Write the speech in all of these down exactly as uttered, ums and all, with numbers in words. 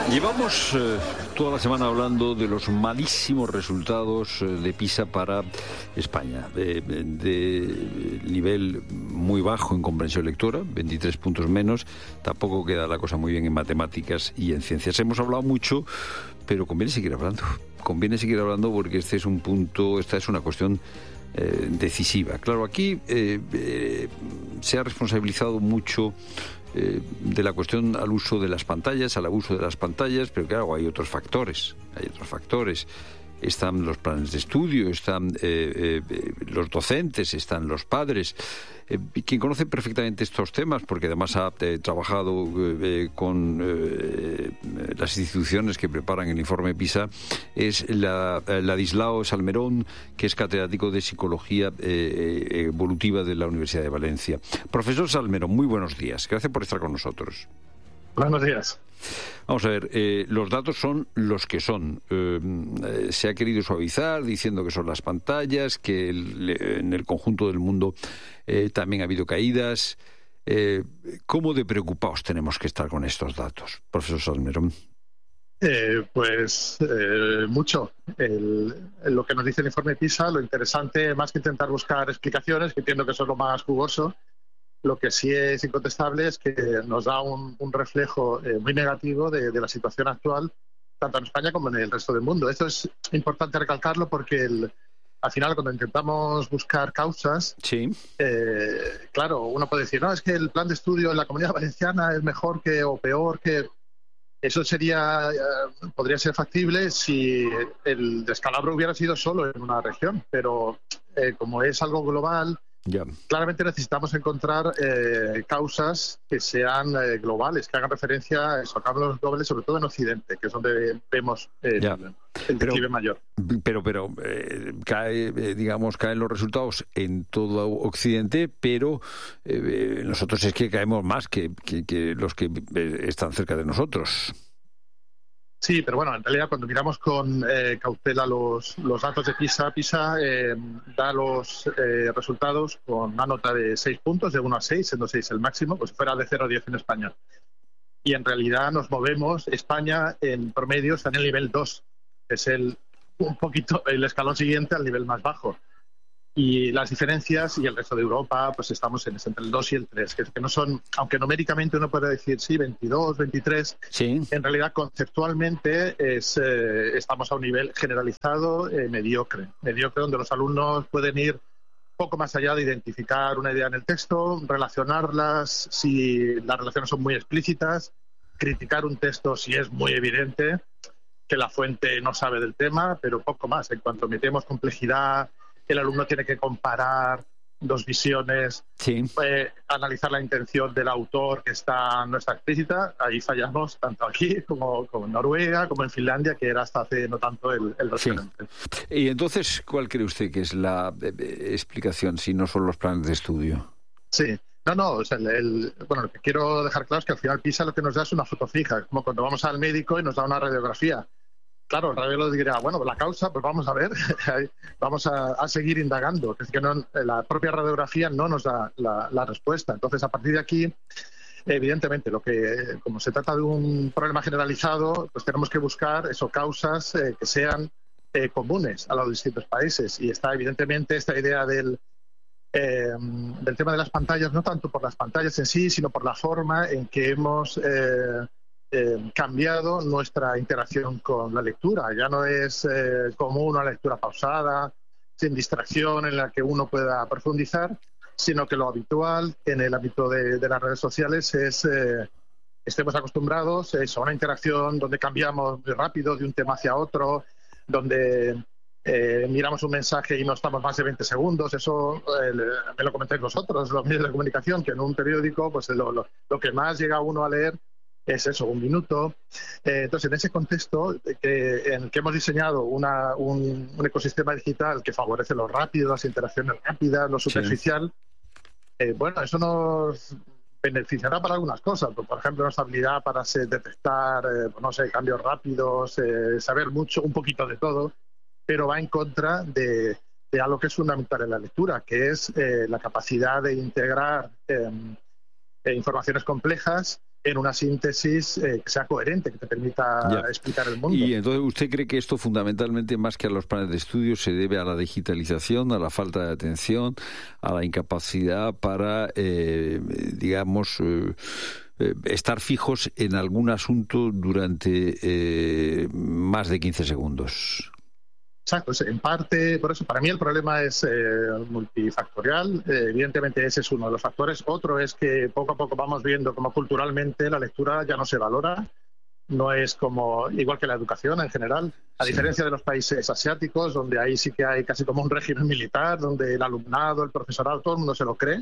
Llevamos eh, toda la semana hablando de los malísimos resultados eh, de PISA para España, de, de nivel muy bajo en comprensión lectora, veintitrés puntos menos, tampoco queda la cosa muy bien en matemáticas y en ciencias. Hemos hablado mucho, pero conviene seguir hablando, conviene seguir hablando porque este es un punto, esta es una cuestión eh, decisiva. Claro, aquí eh, eh, se ha responsabilizado mucho Eh, de la cuestión al uso de las pantallas, al abuso de las pantallas, pero claro, hay otros factores, hay otros factores. Están los planes de estudio, están eh, eh, los docentes, están los padres. Eh, quien conoce perfectamente estos temas, porque además ha eh, trabajado eh, con eh, las instituciones que preparan el informe PISA, es la, Ladislao Salmerón, que es catedrático de Psicología eh, Evolutiva de la Universidad de Valencia. Profesor Salmerón, muy buenos días. Gracias por estar con nosotros. Buenos días. Vamos a ver, eh, los datos son los que son. Eh, eh, se ha querido suavizar diciendo que son las pantallas, que el, en el conjunto del mundo eh, también ha habido caídas. Eh, ¿Cómo de preocupados tenemos que estar con estos datos, profesor Salmerón? Eh, pues eh, mucho. El, lo que nos dice el informe PISA, lo interesante, más que intentar buscar explicaciones, que entiendo que eso es lo más jugoso, lo que sí es incontestable es que nos da un, un reflejo eh, muy negativo de, de la situación actual, tanto en España como en el resto del mundo. Esto es importante recalcarlo porque el, al final, cuando intentamos buscar causas, sí. eh, claro, uno puede decir, no, es que el plan de estudio en la Comunidad Valenciana es mejor que o peor que... Eso sería, eh, podría ser factible si el descalabro hubiera sido solo en una región, pero eh, como es algo global, yeah. claramente necesitamos encontrar eh, causas que sean eh, globales, que hagan referencia a eso, a causas globales, sobre todo en Occidente, que es donde vemos eh, yeah. el, el declive mayor. Pero, pero eh, cae, eh, digamos, caen los resultados en todo Occidente, pero eh, nosotros es que caemos más que, que, que los que eh, están cerca de nosotros. Sí, pero bueno, en realidad cuando miramos con eh, cautela los, los datos de PISA, PISA eh, da los eh, resultados con una nota de seis puntos, de uno a seis, siendo seis el máximo, pues fuera de cero a diez en España. Y en realidad nos movemos, España en promedio está en el nivel dos, que es el, un poquito el escalón siguiente al nivel más bajo. Y las diferencias, y el resto de Europa, pues estamos en, entre el dos y el tres, que, que no son, aunque numéricamente uno puede decir sí, veintidós, veintitrés, sí. En realidad conceptualmente es, eh, estamos a un nivel generalizado eh, mediocre, mediocre donde los alumnos pueden ir poco más allá de identificar una idea en el texto, relacionarlas si las relaciones son muy explícitas, criticar un texto si es muy evidente que la fuente no sabe del tema, pero poco más. En cuanto metemos complejidad, el alumno tiene que comparar dos visiones, sí. eh, analizar la intención del autor que está no está explícita, ahí fallamos tanto aquí como, como en Noruega, como en Finlandia, que era hasta hace no tanto el, el referente. Sí. Y entonces, ¿cuál cree usted que es la eh, explicación, si no son los planes de estudio? Sí. No, no, o sea, el, el, bueno, lo que quiero dejar claro es que al final PISA lo que nos da es una foto fija, como cuando vamos al médico y nos da una radiografía. Claro, el radiólogo dirá, bueno, la causa, pues vamos a ver, vamos a, a seguir indagando. Es que no, la propia radiografía no nos da la, la respuesta. Entonces, a partir de aquí, evidentemente, lo que como se trata de un problema generalizado, pues tenemos que buscar eso, causas eh, que sean eh, comunes a los distintos países. Y está, evidentemente, esta idea del, eh, del tema de las pantallas, no tanto por las pantallas en sí, sino por la forma en que hemos... Eh, Eh, cambiado nuestra interacción con la lectura. Ya no es eh, común una lectura pausada, sin distracción, en la que uno pueda profundizar, sino que lo habitual en el ámbito de, de las redes sociales es eh, estemos acostumbrados eso, a una interacción donde cambiamos muy rápido de un tema hacia otro, donde eh, miramos un mensaje y no estamos más de veinte segundos. Eso eh, me lo comentáis vosotros, los medios de comunicación, que en un periódico pues lo, lo, lo que más llega a uno a leer es eso, un minuto. Eh, entonces, en ese contexto que, en el que hemos diseñado una, un, un ecosistema digital que favorece lo rápido, las interacciones rápidas, lo superficial, sí. eh, bueno, eso nos beneficiará para algunas cosas. Por ejemplo, nuestra habilidad para se, detectar, eh, no sé, cambios rápidos, eh, saber mucho, un poquito de todo, pero va en contra de, de algo que es fundamental en la lectura, que es eh, la capacidad de integrar eh, eh, informaciones complejas en una síntesis eh, que sea coherente, que te permita ya. explicar el mundo. Y entonces, ¿usted cree que esto fundamentalmente, más que a los planes de estudio, se debe a la digitalización, a la falta de atención, a la incapacidad para, eh, digamos, eh, eh, estar fijos en algún asunto durante eh, más de quince segundos? Exacto, en parte, por eso para mí el problema es eh, multifactorial. Eh, evidentemente ese es uno de los factores. Otro es que poco a poco vamos viendo cómo culturalmente la lectura ya no se valora. No es como, igual que la educación en general, a sí. diferencia de los países asiáticos, donde ahí sí que hay casi como un régimen militar, donde el alumnado, el profesorado, todo el mundo se lo cree.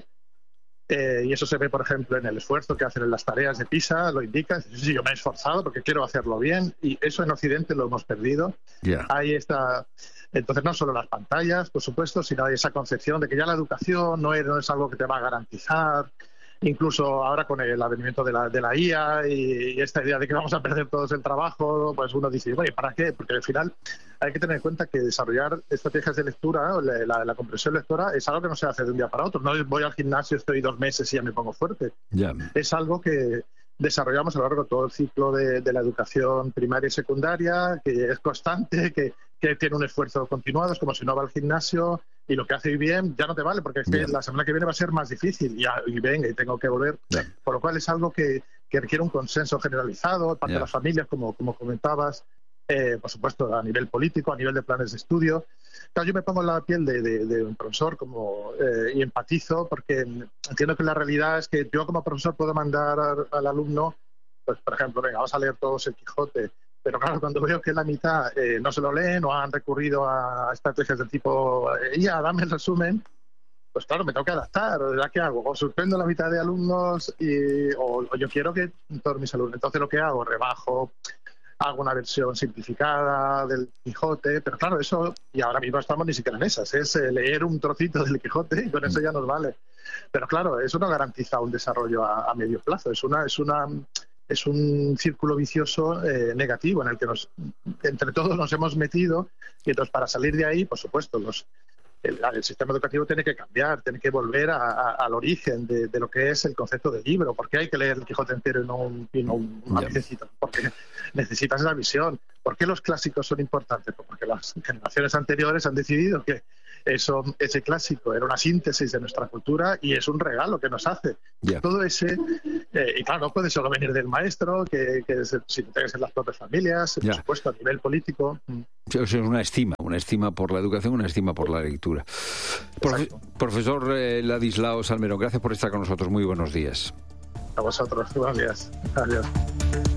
Eh, y eso se ve, por ejemplo, en el esfuerzo que hacen en las tareas de PISA, lo indica. Sí, yo me he esforzado porque quiero hacerlo bien, y eso en Occidente lo hemos perdido. Yeah. Ahí está. Entonces, no solo las pantallas, por supuesto, sino hay esa concepción de que ya la educación no es, no es algo que te va a garantizar. Incluso ahora con el advenimiento de la, de la I A y, y esta idea de que vamos a perder todos el trabajo, pues uno dice, bueno, ¿y para qué? Porque al final hay que tener en cuenta que desarrollar estrategias de lectura, la, la, la comprensión lectora, es algo que no se hace de un día para otro. No voy al gimnasio, estoy dos meses y ya me pongo fuerte. Yeah. Es algo que desarrollamos a lo largo de todo el ciclo de, de la educación primaria y secundaria, que es constante, que, que tiene un esfuerzo continuado, es como si no va al gimnasio y lo que hace bien ya no te vale, porque es que la semana que viene va a ser más difícil y, y venga, y tengo que volver. Yeah. Por lo cual es algo que, que requiere un consenso generalizado, parte yeah. de las familias, como, como comentabas, eh, por supuesto, a nivel político, a nivel de planes de estudio. Claro, yo me pongo en la piel de, de, de un profesor como, eh, y empatizo, porque entiendo que la realidad es que yo como profesor puedo mandar al, al alumno, pues por ejemplo, venga, vamos a leer todos el Quijote, pero claro, cuando veo que la mitad eh, no se lo leen o han recurrido a estrategias del tipo, eh, ya, dame el resumen, pues claro, me tengo que adaptar. ¿Ya qué hago? O suspendo la mitad de alumnos y, o, o yo quiero que todos mis alumnos. Entonces lo que hago, rebajo, hago una versión simplificada del Quijote, pero claro, eso, y ahora mismo estamos ni siquiera en esas, es eh, leer un trocito del Quijote y con eso ya nos vale. Pero claro, eso no garantiza un desarrollo a, a medio plazo, es una... Es una es un círculo vicioso eh, negativo en el que nos, entre todos nos hemos metido, y entonces para salir de ahí, por supuesto, los, el, el sistema educativo tiene que cambiar, tiene que volver a, a, al origen de, de lo que es el concepto de libro. ¿Por qué hay que leer el Quijote entero y no un, y no un necesito? Porque necesitas la visión. ¿Por qué los clásicos son importantes? Pues porque las generaciones anteriores han decidido que eso, ese clásico era una síntesis de nuestra cultura y es un regalo que nos hace. Yeah. Todo ese, eh, y claro, no puede solo venir del maestro, que, que es, si tienes en las propias familias, yeah. por supuesto, a nivel político. Sí, o sea, es una estima, una estima por la educación, una estima por la lectura. Profe- profesor eh, Ladislao Salmerón, gracias por estar con nosotros. Muy buenos días. A vosotros, buenos días. Adiós.